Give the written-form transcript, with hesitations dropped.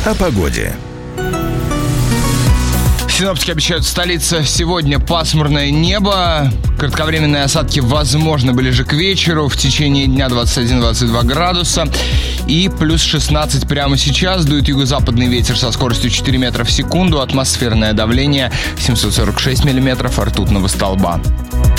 О погоде. Синоптики обещают, в столице сегодня пасмурное небо. Кратковременные осадки возможны ближе к вечеру. В течение дня 21-22 градуса. И плюс 16 прямо сейчас. Дует юго-западный ветер со скоростью 4 метра в секунду. Атмосферное давление 746 миллиметров ртутного столба.